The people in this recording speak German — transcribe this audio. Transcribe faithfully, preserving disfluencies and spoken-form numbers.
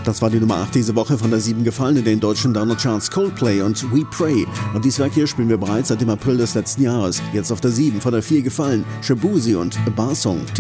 Das war die Nummer acht diese Woche, von der sieben gefallen in den deutschen Download-Charts Coldplay und We Pray. Und dieses Werk hier spielen wir bereits seit dem April des letzten Jahres. Jetzt auf der sieben, von der vier gefallen Shaboozey und A Bar Song.